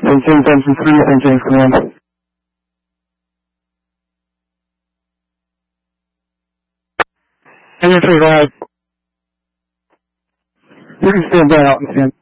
James engine 3, St. James Command. Engine 3, go ahead. You can stand by out and stand.